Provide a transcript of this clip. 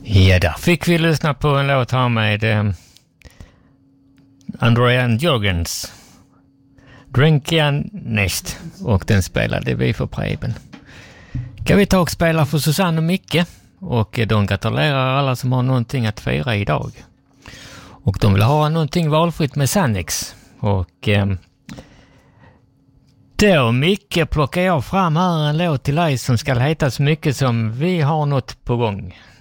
Ja, där fick vi lyssna på en låt här med Andrean Jörgens. Drinkian Nest. Och den spelade vi för Preben. Kan vi ta och spela för Susanne och Micke? Och de gratulerar alla som har någonting att fira idag. Och de vill ha någonting valfritt med Sannex. Och då Micke plockar jag fram här en låt till dig som ska heta så mycket som Vi har något på gång.